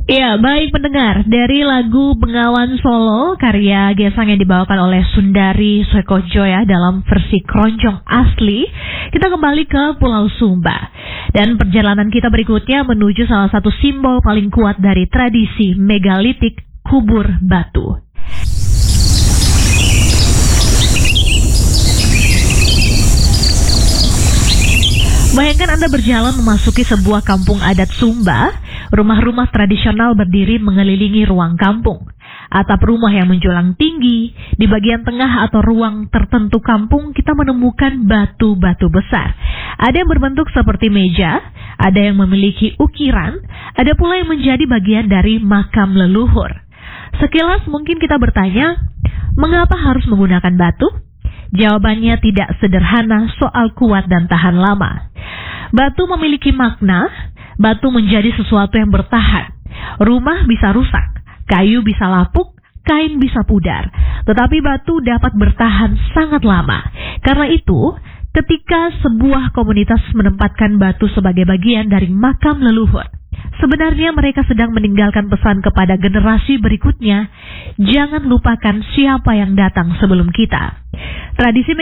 Ya, baik pendengar, dari lagu Bengawan Solo karya Gesang yang dibawakan oleh Sundari Soekojo ya dalam versi keroncong asli, kita kembali ke Pulau Sumba. Dan perjalanan kita berikutnya menuju salah satu simbol paling kuat dari tradisi megalitik, kubur batu. Bayangkan Anda berjalan memasuki sebuah kampung adat Sumba. Rumah-rumah tradisional berdiri mengelilingi ruang kampung. Atap rumah yang menjulang tinggi. Di bagian tengah atau ruang tertentu kampung kita menemukan batu-batu besar. Ada yang berbentuk seperti meja, ada yang memiliki ukiran, ada pula yang menjadi bagian dari makam leluhur. Sekilas mungkin kita bertanya, mengapa harus menggunakan batu? Jawabannya tidak sederhana soal kuat dan tahan lama. Batu memiliki makna. Batu menjadi sesuatu yang bertahan. Rumah bisa rusak, kayu bisa lapuk, kain bisa pudar. Tetapi batu dapat bertahan sangat lama. Karena itu, ketika sebuah komunitas menempatkan batu sebagai bagian dari makam leluhur, sebenarnya mereka sedang meninggalkan pesan kepada generasi berikutnya, jangan lupakan siapa yang datang sebelum kita. Tradisi